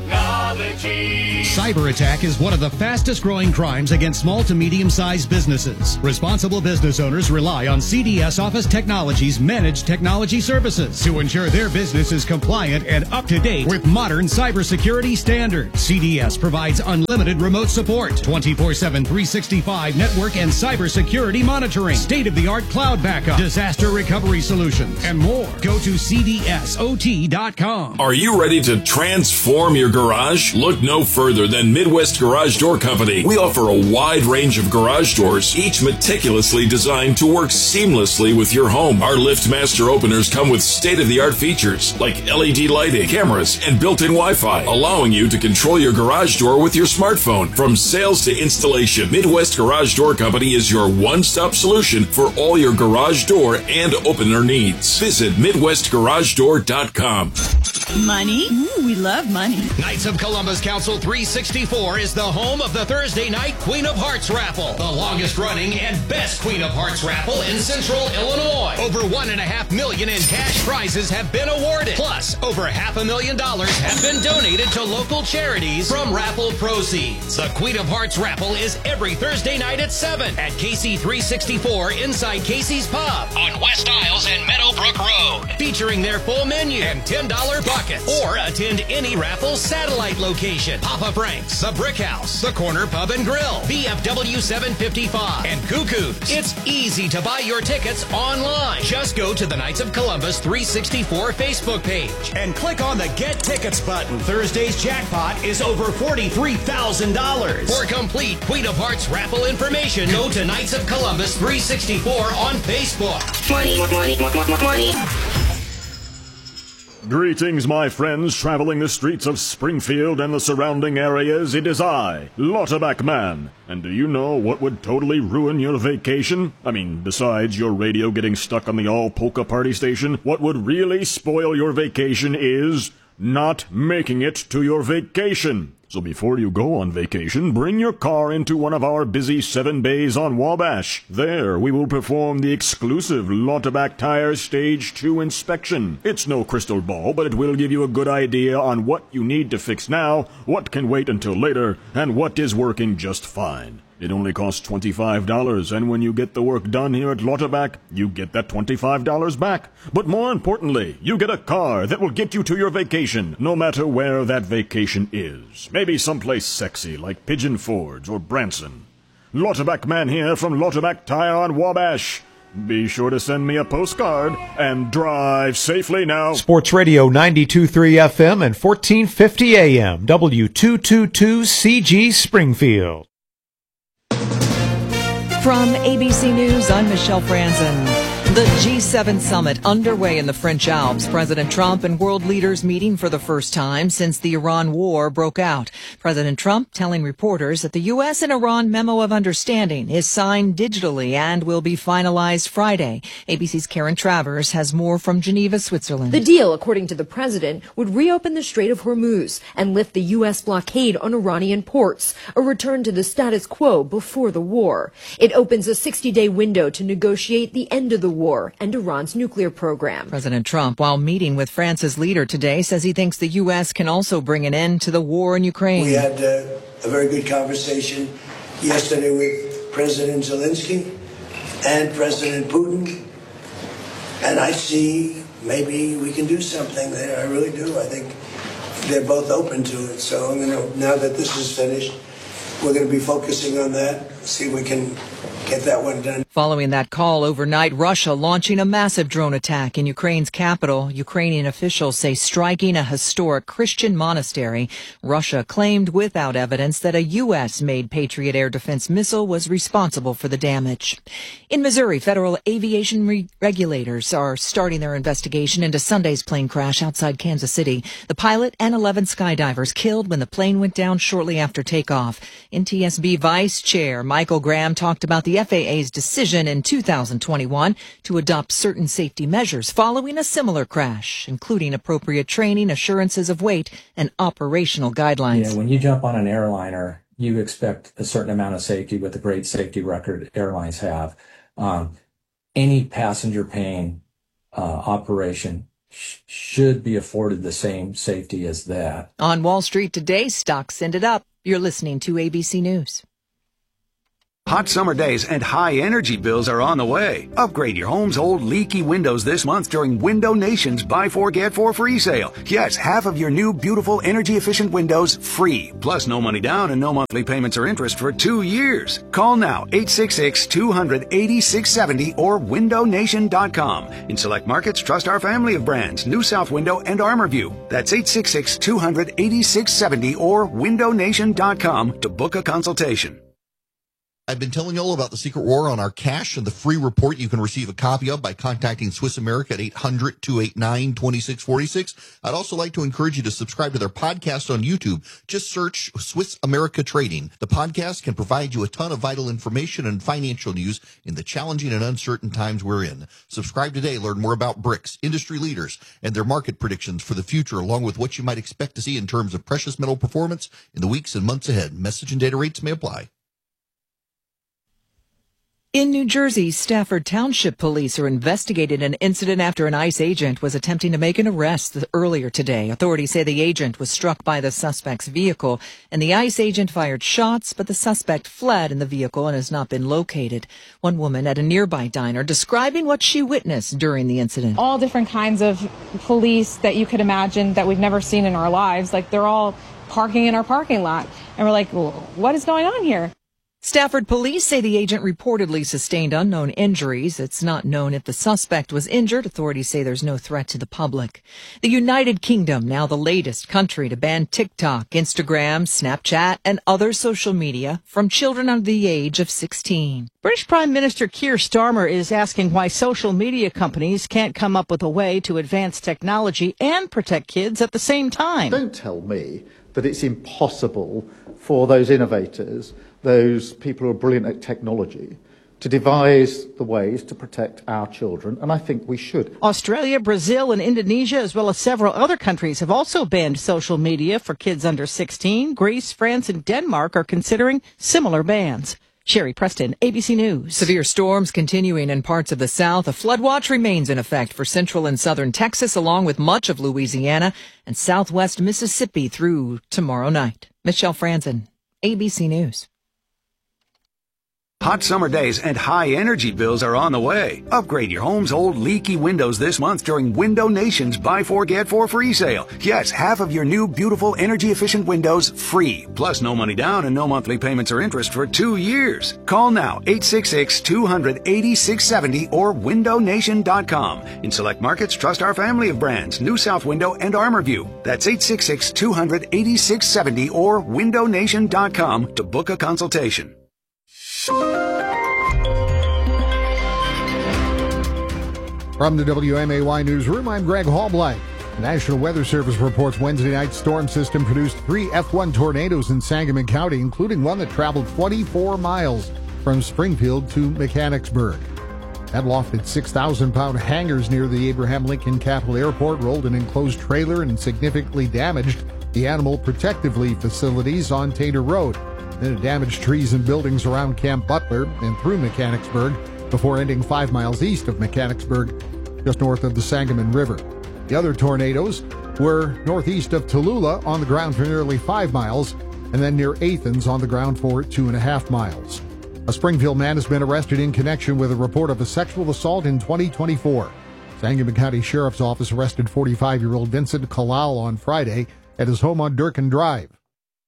Technology. Cyber attack is one of the fastest growing crimes against small to medium sized businesses. Responsible business owners rely on C D S Office Technology's managed technology services to ensure their business is compliant and up to date with modern cybersecurity standards. C D S provides unlimited remote support, twenty-four seven, three sixty-five network and cybersecurity monitoring, state-of-the-art cloud backup, disaster recovery solutions, and more. Go to C D S O T dot com. Are you ready to transform your garage? Look no further than Midwest Garage Door Company. We offer a wide range of garage doors, each meticulously designed to work seamlessly with your home. Our LiftMaster openers come with state-of-the-art features like L E D lighting, cameras, and built-in Wi-Fi, allowing you to control your garage door with your smartphone. From sales to installation, Midwest Garage Door Company is your one-stop solution for all your garage door and opener needs. Visit midwest garage door dot com. Money? Ooh, we love money. Knights of Columbus Council three sixty-four is the home of the Thursday night Queen of Hearts raffle, the longest running and best Queen of Hearts raffle in Central Illinois. Over one and a half million in cash prizes have been awarded. Plus, over half a million dollars have been donated to local charities from raffle proceeds. The Queen of Hearts raffle is every Thursday night at seven at K C three sixty-four inside Casey's Pub on West Isles and Meadowbrook Road, featuring their full menu and ten dollar buckets. Or attend any raffle satellite location. Papa Frank's, the Brick House, the Corner Pub and Grill, B F W seven fifty-five, and Cuckoo's. It's easy to buy your tickets online. Just go to the Knights of Columbus three sixty-four Facebook page and click on the Get Tickets button. Thursday's jackpot is over forty-three thousand dollars. For complete Queen of Hearts raffle information, go to Knights of Columbus three sixty-four on Facebook. Money, money, money, money. Greetings, my friends traveling the streets of Springfield and the surrounding areas. It is I, Lauterbach Man. And do you know what would totally ruin your vacation? I mean, besides your radio getting stuck on the all-polka party station, what would really spoil your vacation is not making it to your vacation. So before you go on vacation, bring your car into one of our busy seven bays on Wabash. There, we will perform the exclusive Lauterbach Tire Stage two inspection. It's no crystal ball, but it will give you a good idea on what you need to fix now, what can wait until later, and what is working just fine. It only costs twenty-five dollars, and when you get the work done here at Lauterbach, you get that twenty-five dollars back. But more importantly, you get a car that will get you to your vacation, no matter where that vacation is. Maybe someplace sexy like Pigeon Forge or Branson. Lauterbach Man here from Lauterbach Tire on Wabash. Be sure to send me a postcard and drive safely now. Sports Radio ninety-two point three F M and fourteen fifty A M, W two twenty-two C G Springfield. From A B C News, I'm Michelle Franzen. The G seven summit underway in the French Alps. President Trump and world leaders meeting for the first time since the Iran war broke out. President Trump telling reporters that the U S and Iran memo of understanding is signed digitally and will be finalized Friday. A B C's Karen Travers has more from Geneva, Switzerland. The deal, according to the president, would reopen the Strait of Hormuz and lift the U S blockade on Iranian ports, a return to the status quo before the war. It opens a sixty-day window to negotiate the end of the war and Iran's nuclear program. President Trump, while meeting with France's leader today, says he thinks the U S can also bring an end to the war in Ukraine. We had uh, a very good conversation yesterday with President Zelensky and President Putin, and I see maybe we can do something there. I really do. I think they're both open to it. So, you know, now that this is finished, we're going to be focusing on that, see if we can get that one done. Following that call overnight, Russia launching a massive drone attack in Ukraine's capital. Ukrainian officials say striking a historic Christian monastery. Russia claimed without evidence that a U S-made Patriot air defense missile was responsible for the damage. In Missouri, federal aviation re- regulators are starting their investigation into Sunday's plane crash outside Kansas City. The pilot and eleven skydivers killed when the plane went down shortly after takeoff. N T S B Vice Chair Michael Graham talked about the F A A's decision in two thousand twenty-one to adopt certain safety measures following a similar crash, including appropriate training, assurances of weight, and operational guidelines. Yeah, when you jump on an airliner, you expect a certain amount of safety with the great safety record airlines have. Um, any passenger plane uh, operation sh- should be afforded the same safety as that. On Wall Street today, stocks ended up. You're listening to A B C News. Hot summer days and high energy bills are on the way. Upgrade your home's old leaky windows this month during Window Nation's Buy Four Get Four free sale. Yes, half of your new beautiful energy efficient windows free. Plus no money down and no monthly payments or interest for two years. Call now eight six six, two hundred, eighty-six seventy or window nation dot com. In select markets, trust our family of brands, New South Window and ArmorView. That's eight six six, two hundred, eighty-six seventy or window nation dot com to book a consultation. I've been telling you all about the secret war on our cash and the free report you can receive a copy of by contacting Swiss America at eight hundred, two eight nine, two six four six. I'd also like to encourage you to subscribe to their podcast on YouTube. Just search Swiss America Trading. The podcast can provide you a ton of vital information and financial news in the challenging and uncertain times we're in. Subscribe today. Learn more about BRICS, industry leaders, and their market predictions for the future, along with what you might expect to see in terms of precious metal performance in the weeks and months ahead. Message and data rates may apply. In New Jersey, Stafford Township police are investigating an incident after an ICE agent was attempting to make an arrest earlier today. Authorities say the agent was struck by the suspect's vehicle, and the ICE agent fired shots, but the suspect fled in the vehicle and has not been located. One woman at a nearby diner describing what she witnessed during the incident. All different kinds of police that you could imagine that we've never seen in our lives. Like, they're all parking in our parking lot. And we're like, well, what is going on here? Stafford police say the agent reportedly sustained unknown injuries. It's not known if the suspect was injured. Authorities say there's no threat to the public. The United Kingdom, now the latest country to ban TikTok, Instagram, Snapchat, and other social media from children under the age of sixteen. British Prime Minister Keir Starmer is asking why social media companies can't come up with a way to advance technology and protect kids at the same time. Don't tell me that it's impossible for those innovators, those people who are brilliant at technology, to devise the ways to protect our children, and I think we should. Australia, Brazil, and Indonesia, as well as several other countries, have also banned social media for kids under sixteen. Greece, France, and Denmark are considering similar bans. Sherry Preston, A B C News. Severe storms continuing in parts of the South. A flood watch remains in effect for central and southern Texas, along with much of Louisiana and southwest Mississippi through tomorrow night. Michelle Franzen, A B C News. Hot summer days and high energy bills are on the way. Upgrade your home's old leaky windows this month during Window Nation's Buy Four Get Four free sale. Yes, half of your new beautiful energy efficient windows free. Plus no money down and no monthly payments or interest for two years. Call now eight six six, two hundred, eighty-six seventy or window nation dot com. In select markets, trust our family of brands, New South Window and ArmorView. That's eight six six, two hundred, eighty-six seventy or window nation dot com to book a consultation. From the W M A Y Newsroom, I'm Greg Halblein. The National Weather Service reports Wednesday night's storm system produced three F one tornadoes in Sangamon County, including one that traveled twenty-four miles from Springfield to Mechanicsburg. That lofted six thousand pound hangars near the Abraham Lincoln Capital Airport, rolled an enclosed trailer, and significantly damaged the Animal Protective Leave facilities on Tater Road. Then it damaged trees and buildings around Camp Butler and through Mechanicsburg before ending five miles east of Mechanicsburg, just north of the Sangamon River. The other tornadoes were northeast of Tallulah on the ground for nearly five miles, and then near Athens on the ground for two and a half miles. A Springfield man has been arrested in connection with a report of a sexual assault in twenty twenty-four. Sangamon County Sheriff's Office arrested forty-five-year-old Vincent Kalal on Friday at his home on Durkin Drive.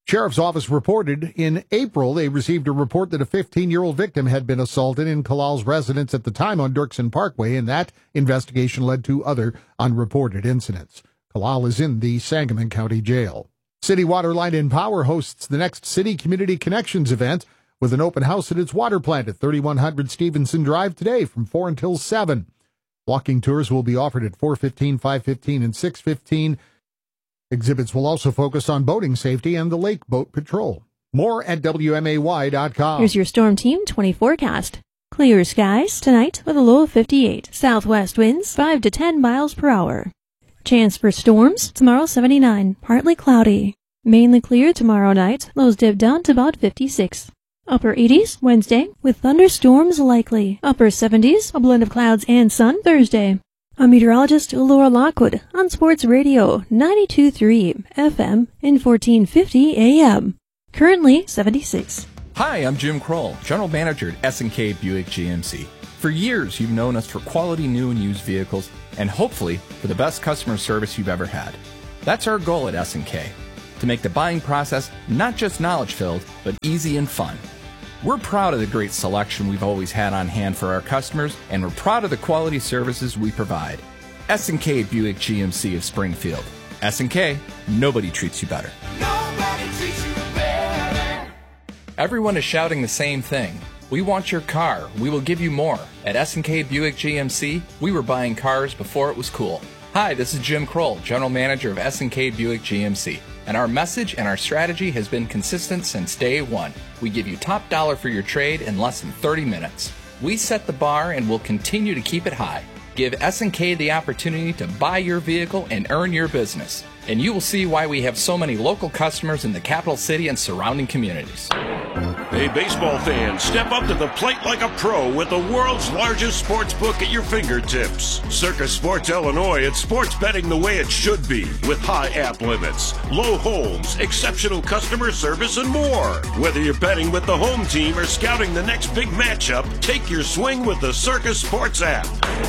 Sheriff's Office reported in April they received a report that a fifteen-year-old victim had been assaulted in Kalal's residence at the time on Dirksen Parkway, and that investigation led to other unreported incidents. Kalal is in the Sangamon County Jail. City Water, Light and Power hosts the next City Community Connections event with an open house at its water plant at thirty-one hundred Stevenson Drive today from four until seven. Walking tours will be offered at four fifteen, five fifteen, and six fifteen. Exhibits will also focus on boating safety and the lake boat patrol. More at W M A Y dot com. Here's your Storm Team twenty forecast. Clear skies tonight with a low of fifty-eight. Southwest winds five to ten miles per hour. Chance for storms tomorrow seventy-nine. Partly cloudy. Mainly clear tomorrow night. Lows dip down to about fifty-six. Upper eighties Wednesday with thunderstorms likely. Upper seventies, a blend of clouds and sun Thursday. I'm meteorologist Laura Lockwood on Sports Radio ninety-two point three F M and fourteen fifty A M. Currently seventy-six. Hi, I'm Jim Kroll, General Manager at S and K Buick G M C. For years, you've known us for quality new and used vehicles and hopefully for the best customer service you've ever had. That's our goal at S and K, to make the buying process not just knowledge-filled, but easy and fun. We're proud of the great selection we've always had on hand for our customers, and we're proud of the quality services we provide. S and K Buick G M C of Springfield. S and K, nobody treats you better. Nobody treats you better. Everyone is shouting the same thing. We want your car. We will give you more. At S and K Buick G M C, we were buying cars before it was cool. Hi, this is Jim Kroll, General Manager of S and K Buick G M C. And our message and our strategy has been consistent since day one. We give you top dollar for your trade in less than thirty minutes. We set the bar and will continue to keep it high. Give S and K the opportunity to buy your vehicle and earn your business. And you will see why we have so many local customers in the capital city and surrounding communities. Hey, baseball fans, step up to the plate like a pro with the world's largest sports book at your fingertips. Circus Sports Illinois, it's sports betting the way it should be, with high app limits, low holds, exceptional customer service, and more. Whether you're betting with the home team or scouting the next big matchup, take your swing with the Circus Sports app.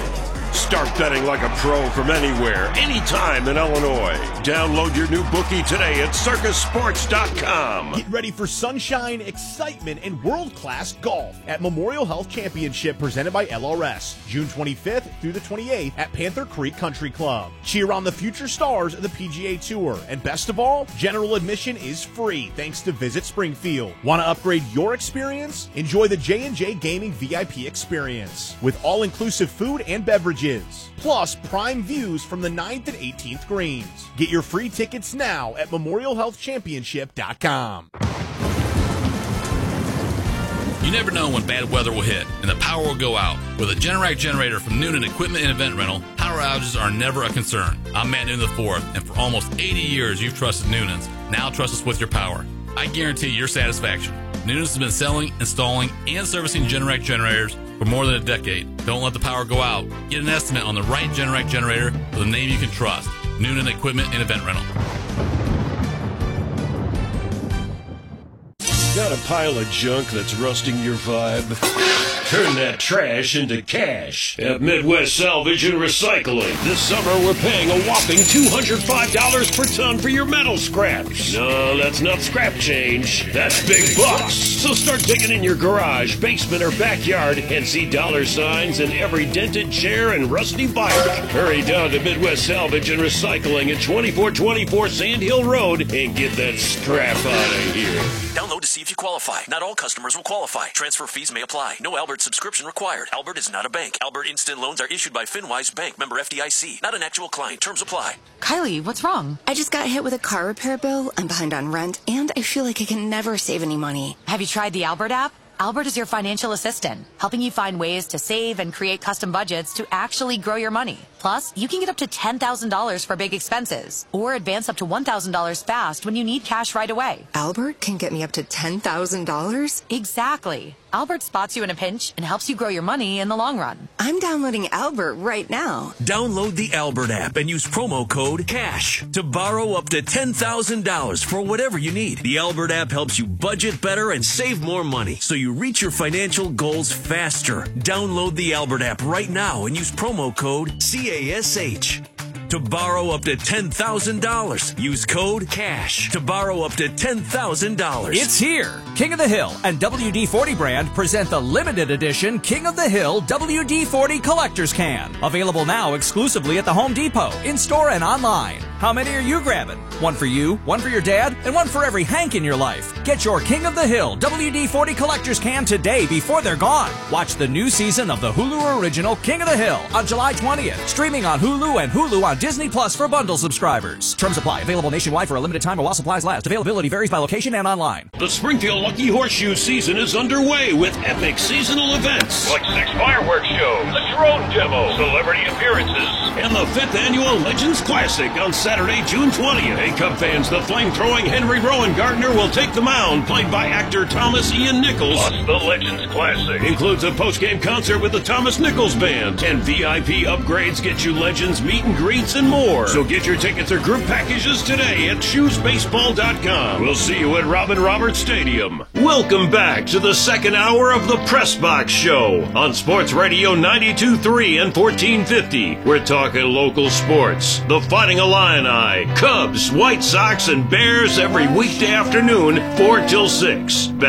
Start betting like a pro from anywhere, anytime in Illinois. Download your new bookie today at circus sports dot com. Get ready for sunshine, excitement, and world-class golf at Memorial Health Championship presented by L R S, June twenty-fifth through the twenty-eighth at Panther Creek Country Club. Cheer on the future stars of the P G A Tour. And best of all, general admission is free thanks to Visit Springfield. Want to upgrade your experience? Enjoy the J and J Gaming V I P experience with all-inclusive food and beverages. Plus prime views from the ninth and eighteenth greens. Get your free tickets now at memorial health championship dot com. You never know when bad weather will hit and the power will go out. With a Generac generator from Noonan Equipment and Event Rental, power outages are never a concern. I'm Matt Noonan the fourth, and for almost eighty years you've trusted Noonan's. Now trust us with your power. I guarantee your satisfaction. Noonan's has been selling, installing, and servicing Generac generators for more than a decade. Don't let the power go out. Get an estimate on the right Generac generator with a name you can trust. Noonan Equipment and Event Rental. Got a pile of junk that's rusting your vibe? Turn that trash into cash at Midwest Salvage and Recycling. This summer, we're paying a whopping two hundred five dollars per ton for your metal scraps. No, that's not scrap change. That's big bucks. So start digging in your garage, basement, or backyard and see dollar signs in every dented chair and rusty bike. Hurry down to Midwest Salvage and Recycling at twenty-four twenty-four Sand Hill Road and get that scrap out of here. Download to see if you qualify. Not all customers will qualify. Transfer fees may apply. No Albert subscription required. Albert is not a bank. Albert Instant Loans are issued by FinWise Bank, member F D I C. Not an actual client. Terms apply. Kylie, what's wrong? I just got hit with a car repair bill. I'm behind on rent, and I feel like I can never save any money. Have you tried the Albert app? Albert is your financial assistant, helping you find ways to save and create custom budgets to actually grow your money. Plus, you can get up to ten thousand dollars for big expenses, or advance up to one thousand dollars fast when you need cash right away. Albert can get me up to ten thousand dollars? Exactly. Albert spots you in a pinch and helps you grow your money in the long run. I'm downloading Albert right now. Download the Albert app and use promo code CASH to borrow up to ten thousand dollars for whatever you need. The Albert app helps you budget better and save more money so you reach your financial goals faster. Download the Albert app right now and use promo code CASH. to borrow up to ten thousand dollars. Use code CASH to borrow up to ten thousand dollars. It's here. King of the Hill and W D forty brand present the limited edition King of the Hill W D forty Collector's Can. Available now exclusively at the Home Depot, in-store and online. How many are you grabbing? One for you, one for your dad, and one for every Hank in your life. Get your King of the Hill W D forty Collector's Can today before they're gone. Watch the new season of the Hulu original King of the Hill on July twentieth. Streaming on Hulu and Hulu on Disney Plus for bundle subscribers. Terms apply. Available nationwide for a limited time while supplies last. Availability varies by location and online. The Springfield Lucky Horseshoe season is underway with epic seasonal events like six fireworks shows, a drone demo, celebrity appearances, and the fifth annual Legends Classic on Saturday, June twentieth. Hey, Cub fans, the flame-throwing Henry Rowan Gardner will take the mound, played by actor Thomas Ian Nichols. Plus, the Legends Classic includes a post-game concert with the Thomas Nichols Band, and V I P upgrades get you Legends meet and greets and more. So get your tickets or group packages today at shoes baseball dot com. We'll see you at Robin Roberts Stadium. Welcome back to the second hour of the Press Box Show on Sports Radio ninety-two point three and fourteen fifty. We're talking local sports. The Fighting Illini, Cubs, White Sox, and Bears every weekday afternoon, four till six.